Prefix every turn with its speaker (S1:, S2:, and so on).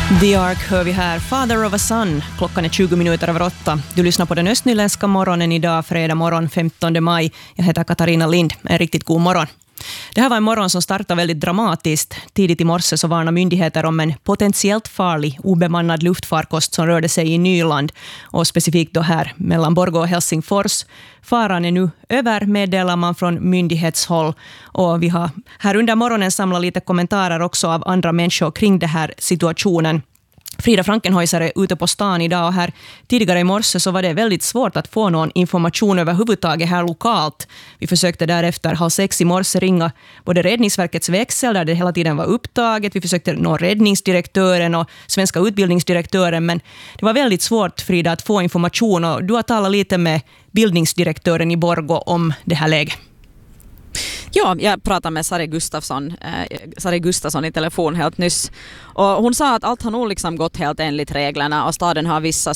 S1: The Ark hör vi här, Father of a Son. Klockan är 20 minuter över 8. Du lyssnar på den östnyländska morgonen idag, fredag morgon 15 maj. Jag heter Katarina Lind. En riktigt god morgon. Det här var en morgon som startade väldigt dramatiskt. Tidigt i morse så varnar myndigheter om en potentiellt farlig obemannad luftfarkost som rörde sig i Nyland och specifikt då här mellan Borgå och Helsingfors. Faran är nu över, meddelar man från myndighetshåll, och vi har här under morgonen samlat lite kommentarer också av andra människor kring den här situationen. Frida Frankenhäuser är ute på stan idag, och här tidigare i morse så var det väldigt svårt att få någon information överhuvudtaget här lokalt. Vi försökte därefter 5:30 i morse ringa både Räddningsverkets växel där det hela tiden var upptaget. Vi försökte nå räddningsdirektören och svenska utbildningsdirektören, men det var väldigt svårt, Frida, att få information, och du har talat lite med bildningsdirektören i Borgå om det här läget.
S2: Ja, jag pratade med Sari Gustafsson i telefon helt nyss. Och hon sa att allt har nog liksom gått helt enligt reglerna, och staden har vissa